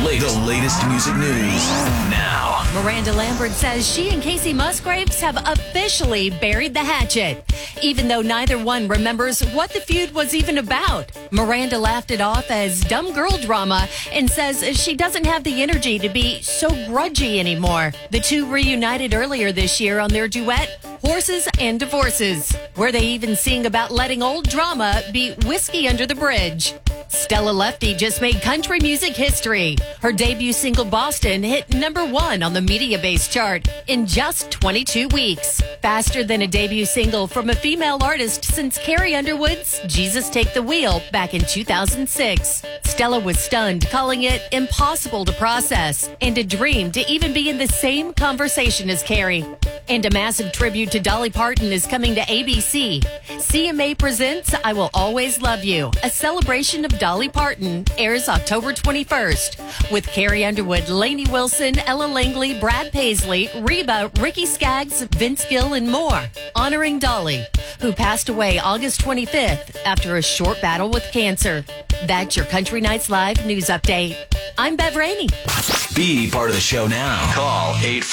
The latest music news now. Miranda Lambert says she and Casey Musgraves have officially buried the hatchet, even though neither one remembers what the feud was even about. Miranda laughed it off as dumb girl drama and says she doesn't have the energy to be so grudgy anymore. The two reunited earlier this year on their duet, Horses and Divorces, where they even sing about letting old drama be whiskey under the bridge. Stella Lefty just made country music history. Her debut single, Boston, hit #1 on the Media-Based chart in just 22 weeks. Faster than a debut single from a female artist since Carrie Underwood's Jesus Take the Wheel back in 2006. Stella was stunned, calling it impossible to process and a dream to even be in the same conversation as Carrie. And a massive tribute to Dolly Parton is coming to ABC. CMA presents I Will Always Love You, a celebration of Dolly Parton, airs October 21st, with Carrie Underwood, Lainey Wilson, Ella Langley, Brad Paisley, Reba, Ricky Skaggs, Vince Gill, and more, honoring Dolly, who passed away August 25th after a short battle with cancer. That's your Country Nights Live news update. I'm Bev Rainey. Be part of the show now. Call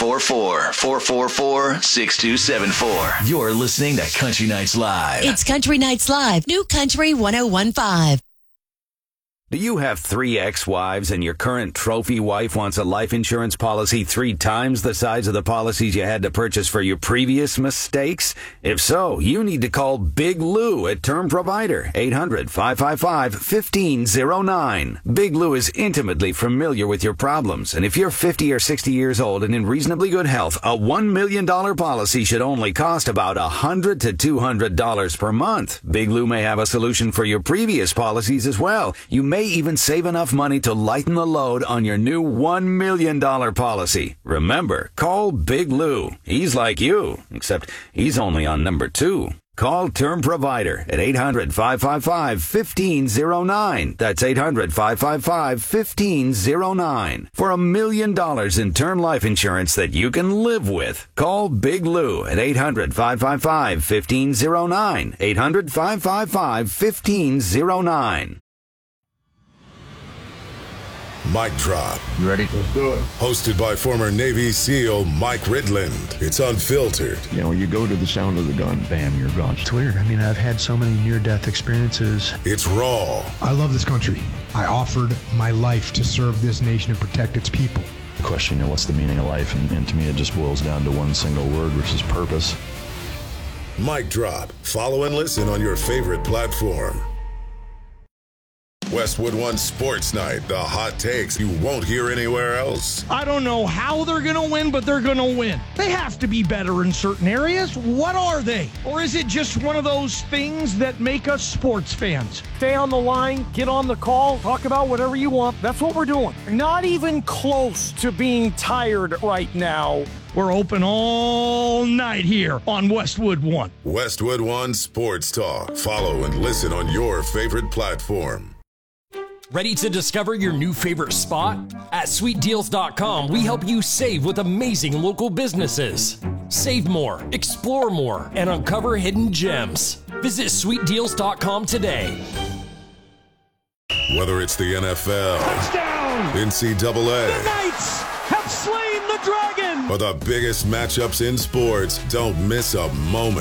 844-444-6274. You're listening to Country Nights Live. It's Country Nights Live, New Country 101.5. Do you have 3 ex-wives and your current trophy wife wants a life insurance policy 3 times the size of the policies you had to purchase for your previous mistakes? If so, you need to call Big Lou at Term Provider, 800-555-1509. Big Lou is intimately familiar with your problems, and if you're 50 or 60 years old and in reasonably good health, a $1 million policy should only cost about $100 to $200 per month. Big Lou may have a solution for your previous policies as well. You may even save enough money to lighten the load on your new $1 million policy. Remember, call Big Lou. He's like you, except he's only on number 2. Call Term Provider at 800-555-1509. That's 800-555-1509. For $1 million in term life insurance that you can live with. Call Big Lou at 800-555-1509. 800-555-1509. Mic Drop. You ready? Let's do it. Hosted by former Navy SEAL Mike Ridland. It's unfiltered. You know, you go to the sound of the gun, bam, you're gone. It's weird. I mean, I've had so many near-death experiences. It's raw. I love this country. I offered my life to serve this nation and protect its people. The question, you know, what's the meaning of life? And to me, it just boils down to one single word, which is purpose. Mic Drop. Follow and listen on your favorite platform. Westwood One Sports Night, the hot takes you won't hear anywhere else. I don't know how they're going to win, but they're going to win. They have to be better in certain areas. What are they? Or is it just one of those things that make us sports fans? Stay on the line, get on the call, talk about whatever you want. That's what we're doing. Not even close to being tired right now. We're open all night here on Westwood One. Westwood One Sports Talk. Follow and listen on your favorite platform. Ready to discover your new favorite spot? At SweetDeals.com, we help you save with amazing local businesses. Save more, explore more, and uncover hidden gems. Visit SweetDeals.com today. Whether it's the NFL, Touchdown! NCAA, The Knights have slain the dragon! or the biggest matchups in sports, don't miss a moment.